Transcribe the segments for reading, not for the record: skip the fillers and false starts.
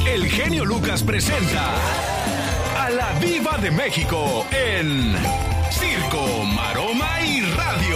el genio Lucas presenta a la Diva de México en Circo, Maroma y Radio.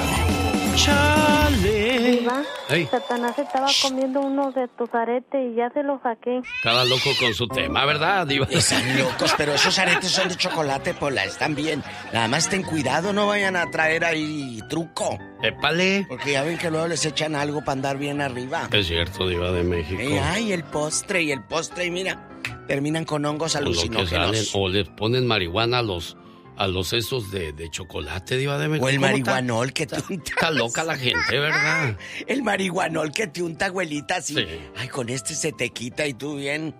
Chale. Diva, Satanás estaba comiendo uno de tus aretes y ya se los saqué. Cada loco con su tema, ¿verdad, Diva? Están locos, pero esos aretes son de chocolate, Pola, están bien. Nada más ten cuidado, no vayan a traer ahí truco. Épale. Porque ya ven que luego les echan algo para andar bien arriba. Es cierto, Diva de México. Ay, el postre, y mira, terminan con hongos alucinógenos. O les ponen marihuana a los esos de chocolate, Diva de México. O el marihuanol que te unta. Está loca la gente, ¿verdad? El marihuanol que te unta, abuelita, así. Sí. Ay, con este se te quita y tú bien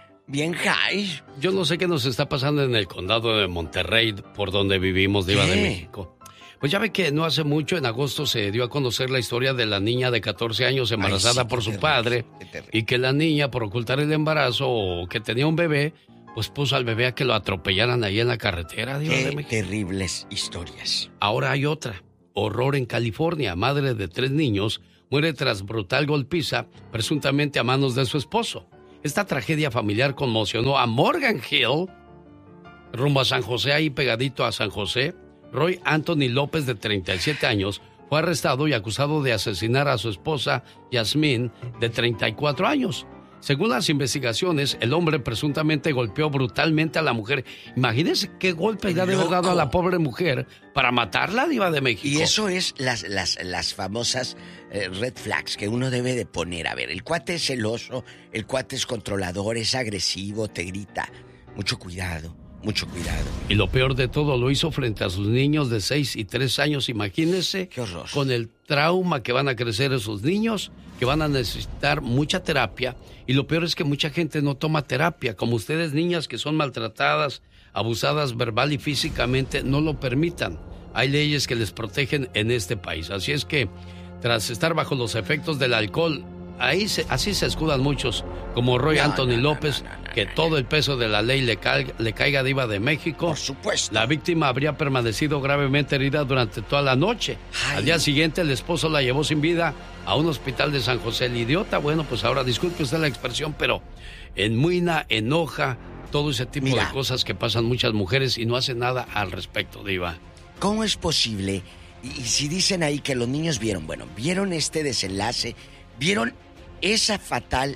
high. Yo no sé qué nos está pasando en el condado de Monterrey, por donde vivimos, Diva de México. Pues ya ve que no hace mucho, en agosto, se dio a conocer la historia de la niña de 14 años embarazada por su padre. Y que la niña, por ocultar el embarazo o que tenía un bebé, pues puso al bebé a que lo atropellaran ahí en la carretera, Diva de México. Terribles historias. Ahora hay otra. Horror en California. Madre de 3 niños muere tras brutal golpiza, presuntamente a manos de su esposo. Esta tragedia familiar conmocionó a Morgan Hill, rumbo a San José, ahí pegadito a San José. Roy Anthony López, de 37 años, fue arrestado y acusado de asesinar a su esposa, Yasmín, de 34 años. Según las investigaciones, el hombre presuntamente golpeó brutalmente a la mujer. Imagínense qué golpe le ha de haber dado a la pobre mujer para matarla, Diva de México. Y eso es las famosas red flags que uno debe de poner. A ver, el cuate es celoso, el cuate es controlador, es agresivo, te grita. Mucho cuidado. Mucho cuidado. Y lo peor de todo, lo hizo frente a sus niños de 6 y 3 años. Imagínense. Qué horror. Con el trauma que van a crecer esos niños, que van a necesitar mucha terapia. Y lo peor es que mucha gente no toma terapia. Como ustedes, niñas que son maltratadas, abusadas verbal y físicamente, no lo permitan. Hay leyes que les protegen en este país. Así es que, tras estar bajo los efectos del alcohol, así se escudan muchos, como Roy Anthony López, que todo el peso de la ley le caiga, Diva de México. Por supuesto. La víctima habría permanecido gravemente herida durante toda la noche. Al día siguiente, el esposo la llevó sin vida a un hospital de San José. El idiota, bueno, pues ahora disculpe usted la expresión, pero enmuina, enoja, todo ese tipo de cosas que pasan muchas mujeres y no hace nada al respecto, Diva. ¿Cómo es posible? Y si dicen ahí que los niños vieron este desenlace, vieron esa fatal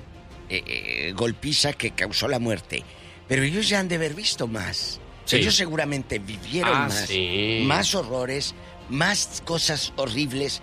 golpiza que causó la muerte, pero ellos ya han de haber visto más. Sí. Ellos seguramente vivieron más horrores, más cosas horribles,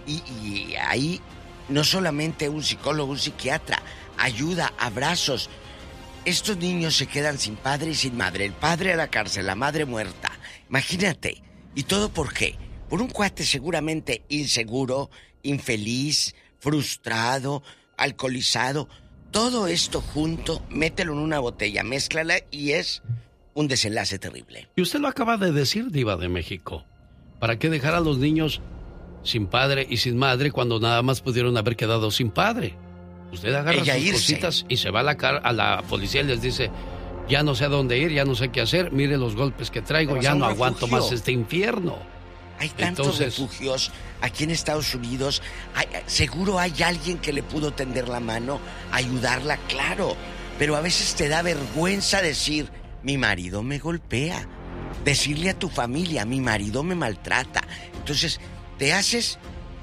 y ahí no solamente un psicólogo, un psiquiatra, ayuda, abrazos. Estos niños se quedan sin padre y sin madre, el padre a la cárcel, la madre muerta. Imagínate. ¿Y todo por qué? Por un cuate seguramente inseguro, infeliz, frustrado, alcoholizado. Todo esto junto, mételo en una botella, mézclala y es un desenlace terrible. Y usted lo acaba de decir, Diva de México. ¿Para qué dejar a los niños sin padre y sin madre cuando nada más pudieron haber quedado sin padre? Usted agarra sus cositas y se va a la policía y les dice: ya no sé a dónde ir, ya no sé qué hacer, mire los golpes que traigo, ya no aguanto más este infierno. Hay tantos refugios aquí en Estados Unidos. Seguro hay alguien que le pudo tender la mano, ayudarla, claro. Pero a veces te da vergüenza decir: mi marido me golpea. Decirle a tu familia: mi marido me maltrata. Entonces te haces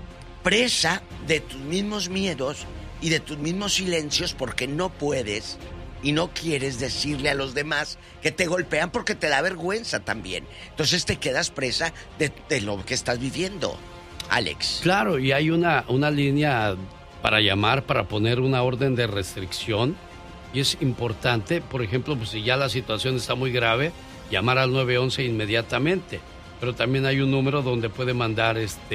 presa de tus mismos miedos y de tus mismos silencios porque no puedes y no quieres decirle a los demás que te golpean porque te da vergüenza también. Entonces te quedas presa de lo que estás viviendo, Alex. Claro, y hay una línea para llamar, para poner una orden de restricción. Y es importante, por ejemplo, pues si ya la situación está muy grave, llamar al 911 inmediatamente. Pero también hay un número donde puede mandar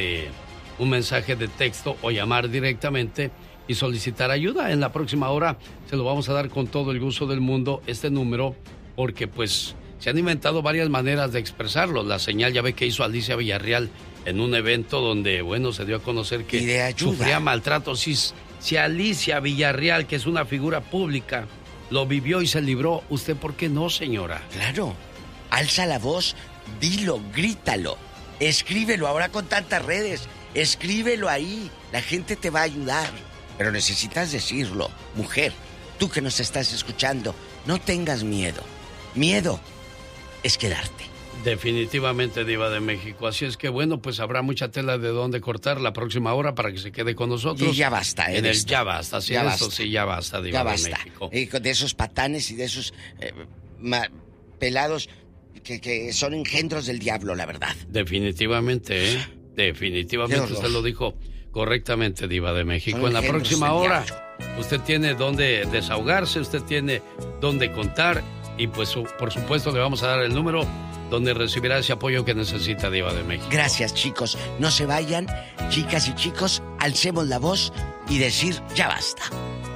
un mensaje de texto o llamar directamente y solicitar ayuda. En la próxima hora se lo vamos a dar con todo el gusto del mundo, este número, porque pues se han inventado varias maneras de expresarlo. La señal, ya ve que hizo Alicia Villarreal en un evento donde, bueno, se dio a conocer que sufría maltrato. Si Alicia Villarreal, que es una figura pública, lo vivió y se libró, ¿usted por qué no, señora? Claro, alza la voz, dilo, grítalo, escríbelo. Ahora con tantas redes, escríbelo ahí, la gente te va a ayudar. Pero necesitas decirlo, mujer, tú que nos estás escuchando, no tengas miedo. Miedo es quedarte. Definitivamente, Diva de México. Así es que bueno, pues habrá mucha tela de dónde cortar la próxima hora para que se quede con nosotros. Y ya basta, en el ya basta, sí, ya eso basta. sí, ya basta, Diva Ya de basta. México. De esos patanes y de esos pelados que son engendros del diablo, la verdad. Definitivamente, ¿eh? Definitivamente usted lo dijo correctamente, Diva de México. Son En la engendros próxima del hora, diablo. usted tiene dónde desahogarse, usted tiene dónde contar y pues por supuesto le vamos a dar el número donde recibirá ese apoyo que necesita, Diva de México. Gracias, chicos. No se vayan, chicas y chicos, alcemos la voz y decir ya basta.